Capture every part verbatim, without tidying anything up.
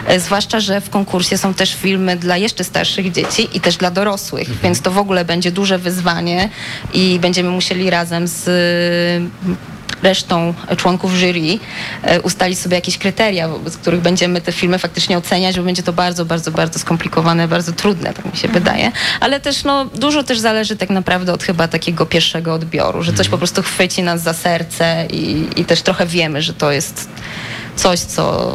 E, zwłaszcza, że w konkursie są też filmy dla jeszcze starszych dzieci i też dla dorosłych, mhm. więc to w ogóle będzie duże wyzwanie i będziemy musieli razem z resztą członków jury ustalić sobie jakieś kryteria, wobec których będziemy te filmy faktycznie oceniać, bo będzie to bardzo, bardzo, bardzo skomplikowane, bardzo trudne, tak mi się mhm. wydaje. Ale też no, dużo też zależy tak naprawdę od chyba takiego pierwszego odbioru, że coś mhm. po prostu chwyci nas za serce i, i też trochę wiemy, że to jest coś, co...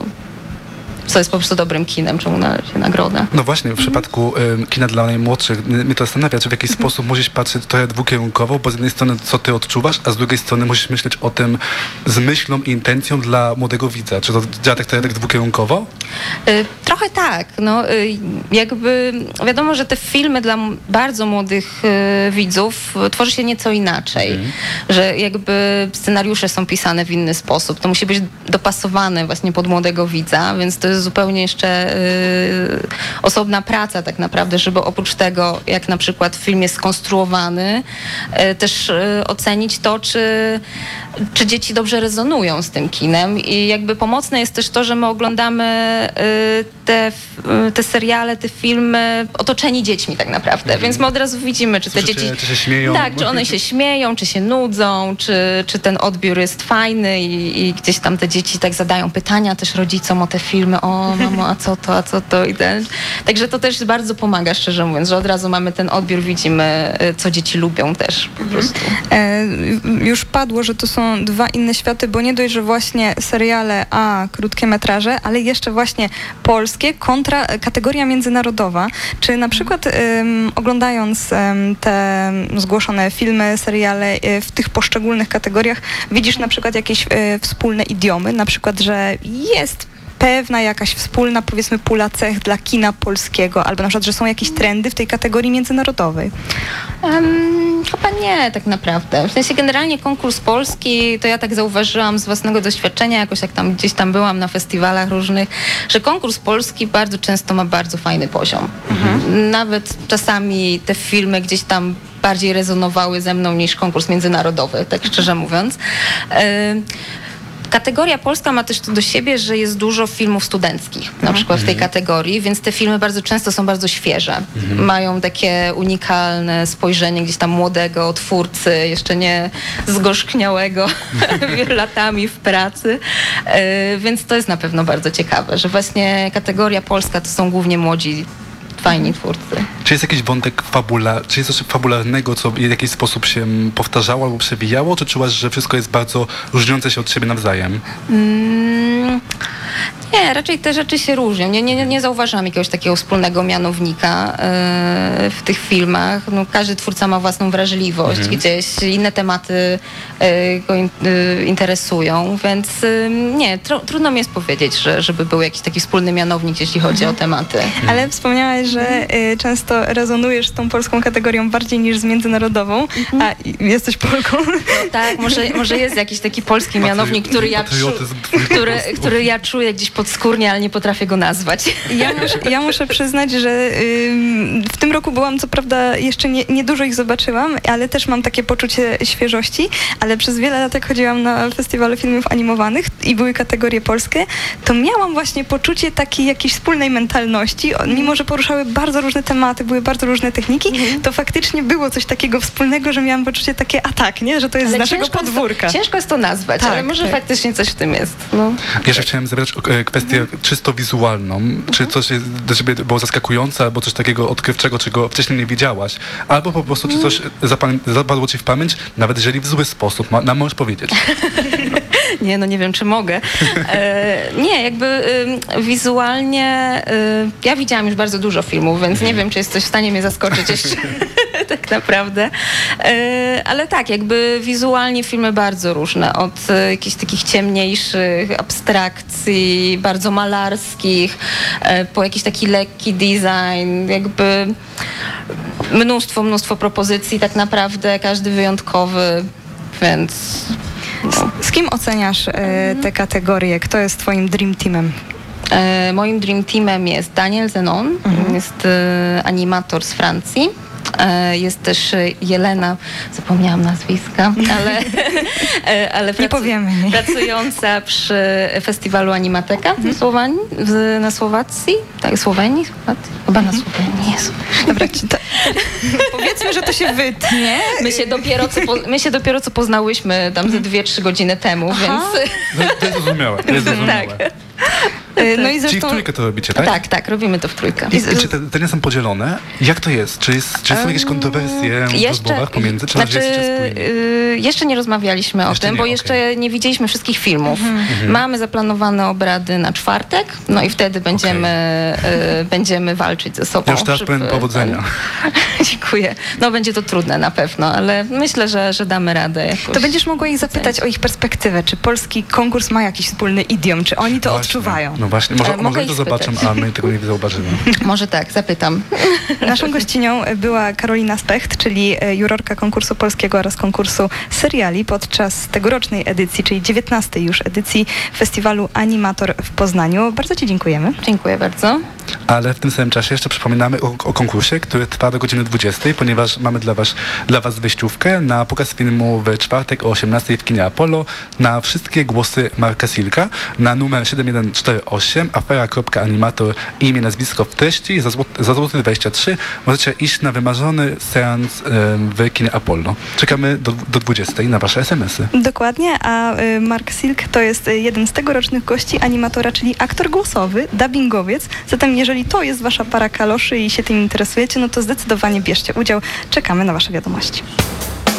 co jest po prostu dobrym kinem, czemu należy się nagrodę. No właśnie, w przypadku y, kina dla najmłodszych mnie to zastanawia, czy w jakiś mhm. sposób musisz patrzeć trochę dwukierunkowo, bo z jednej strony co ty odczuwasz, a z drugiej strony musisz myśleć o tym z myślą i intencją dla młodego widza. Czy to działa tak, tak dwukierunkowo? Y, trochę tak. No, y, jakby wiadomo, że te filmy dla bardzo młodych y, widzów tworzy się nieco inaczej. Mhm. Że jakby scenariusze są pisane w inny sposób. To musi być dopasowane właśnie pod młodego widza, więc to jest zupełnie jeszcze y, osobna praca tak naprawdę, żeby oprócz tego, jak na przykład film jest skonstruowany, y, też y, ocenić to, czy, czy dzieci dobrze rezonują z tym kinem i jakby pomocne jest też to, że my oglądamy y, te, y, te seriale, te filmy otoczeni dziećmi tak naprawdę, mm. więc my od razu widzimy, czy te Słyszycie, dzieci... czy się śmieją. Tak, czy one się śmieją, czy się nudzą, czy, czy ten odbiór jest fajny i, i gdzieś tam te dzieci tak zadają pytania też rodzicom o te filmy, o mamo, a co to, a co to i ten. Także to też bardzo pomaga, szczerze mówiąc, że od razu mamy ten odbiór, widzimy, co dzieci lubią też po prostu. E, już padło, że to są dwa inne światy, bo nie dość, że właśnie seriale, a krótkie metraże, ale jeszcze właśnie polskie kontra kategoria międzynarodowa. Czy na przykład um, oglądając um, te zgłoszone filmy, seriale um, w tych poszczególnych kategoriach widzisz na przykład jakieś um, wspólne idiomy, na przykład, że jest pewna jakaś wspólna, powiedzmy, pula cech dla kina polskiego, albo na przykład, że są jakieś trendy w tej kategorii międzynarodowej? Um, chyba nie, tak naprawdę. W sensie generalnie konkurs polski, to ja tak zauważyłam z własnego doświadczenia, jakoś jak tam gdzieś tam byłam na festiwalach różnych, że konkurs polski bardzo często ma bardzo fajny poziom. Mhm. Nawet czasami te filmy gdzieś tam bardziej rezonowały ze mną niż konkurs międzynarodowy, tak szczerze mówiąc. Um, Kategoria polska ma też to do siebie, że jest dużo filmów studenckich, na przykład w tej kategorii, więc te filmy bardzo często są bardzo świeże. Mhm. Mają takie unikalne spojrzenie gdzieś tam młodego twórcy, jeszcze nie zgorzkniałego latami w pracy, yy, więc to jest na pewno bardzo ciekawe, że właśnie kategoria polska to są głównie młodzi, fajni twórcy. Czy jest jakiś wątek fabula, czy jest coś fabularnego, co w jakiś sposób się powtarzało albo przewijało, czy czułaś, że wszystko jest bardzo różniące się od siebie nawzajem? Mm, nie, raczej te rzeczy się różnią. Nie, nie, nie zauważam jakiegoś takiego wspólnego mianownika yy, w tych filmach. No, każdy twórca ma własną wrażliwość, mhm. gdzieś inne tematy yy, go in, yy, interesują, więc yy, nie, tr- trudno mi jest powiedzieć, że, żeby był jakiś taki wspólny mianownik, jeśli chodzi mhm. o tematy. Mhm. Ale wspomniałaś, że y, często rezonujesz z tą polską kategorią bardziej niż z międzynarodową, mhm. a jesteś Polką. No tak, może, może jest jakiś taki polski mianownik, który ja, czu, który, który ja czuję gdzieś podskórnie, ale nie potrafię go nazwać. Ja muszę, ja muszę przyznać, że y, w tym roku byłam, co prawda jeszcze nie, nie dużo ich zobaczyłam, ale też mam takie poczucie świeżości, ale przez wiele lat jak chodziłam na festiwale filmów animowanych i były kategorie polskie, to miałam właśnie poczucie takiej jakiejś wspólnej mentalności, mimo że poruszały bardzo różne tematy, były bardzo różne techniki, mhm. to faktycznie było coś takiego wspólnego, że miałam poczucie takie, a tak, nie? Że to jest ale z naszego podwórka. Jest to, ciężko jest to nazwać, tak, ale może tak. faktycznie coś w tym jest. No. Jeszcze chciałem zapytać o kwestię mhm. czysto wizualną. Mhm. Czy coś dla ciebie było zaskakujące, albo coś takiego odkrywczego, czego wcześniej nie widziałaś? Albo po prostu, czy coś zapan- zapadło ci w pamięć, nawet jeżeli w zły sposób, ma, nam możesz powiedzieć. Nie, no nie wiem, czy mogę. E, nie, jakby y, wizualnie y, ja widziałam już bardzo dużo filmów, więc nie wiem, czy jest coś w stanie mnie zaskoczyć jeszcze tak naprawdę. E, ale tak, jakby wizualnie filmy bardzo różne, od y, jakichś takich ciemniejszych abstrakcji, bardzo malarskich, e, po jakiś taki lekki design, jakby mnóstwo, mnóstwo propozycji tak naprawdę, każdy wyjątkowy, więc... No. Z kim oceniasz e, te kategorie? Kto jest twoim dream teamem? E, moim dream teamem jest Daniel Zenon, mhm. jest e, animator z Francji. E, Jest też e, Jelena, zapomniałam nazwiska, ale, e, ale Nie powiemy, nie. pracująca przy festiwalu Animateka w Słowanii, w, na Słowacji, tak, Słowenii, Słowacji? Chyba na Słowenii, Jezu. Dobra, ci to, powiedzmy, że to się wytnie. My się dopiero co, po, my się dopiero co poznałyśmy tam ze dwie, trzy godziny temu, Aha. więc... No, to jest zrozumiałe, to jest zrozumiałe. Tak. E, No i Czyli w zresztą... trójkę to robicie, tak? Tak, tak, robimy to w trójkę. I, i czy te dania są podzielone? Jak to jest? Czy, jest, czy są jakieś kontrowersje w rozmowach pomiędzy? Czy znaczy, znaczy, jesteście spójni? y, jeszcze nie rozmawialiśmy o Jeszcze tym, nie, bo okej. jeszcze nie widzieliśmy wszystkich filmów. Mhm. Mamy zaplanowane obrady na czwartek, no i wtedy będziemy, y, będziemy walczyć ze sobą. Ja już teraz żeby- powiem powodzenia. Dziękuję. No będzie to trudne na pewno, ale myślę, że, że damy radę jakoś. To będziesz mogła ich zapytać o ich perspektywę, czy polski konkurs ma jakiś wspólny idiom, czy oni to Właśnie. odczuwają. No właśnie, może, Ale mogę może ich to zobaczą, spytać. a my tego nie zauważymy. Może tak, zapytam. Naszą gościnią była Karolina Specht, czyli e, jurorka konkursu polskiego oraz konkursu seriali podczas tegorocznej edycji, czyli dziewiętnastej już edycji festiwalu Animator w Poznaniu. Bardzo ci dziękujemy. Dziękuję bardzo. Ale w tym samym czasie jeszcze przypominamy o, o konkursie, który trwa do godziny dwudziestej, ponieważ mamy dla was, dla was wyjściówkę na pokaz filmu w czwartek o osiemnastej w kinie Apollo na wszystkie głosy Marka Silka na numer siedem jeden cztery osiem afera.animator imię, nazwisko w treści za, złot, za złoty dwadzieścia trzy możecie iść na wymarzony seans em, w kinie Apollo. Czekamy do, do dwudziestej na wasze es em esy. Dokładnie, a y, Mark Silk to jest y, jeden z tegorocznych gości animatora, czyli aktor głosowy, dubbingowiec. Zatem jeżeli to jest wasza para kaloszy i się tym interesujecie, no to zdecydowanie bierzcie udział. Czekamy na wasze wiadomości.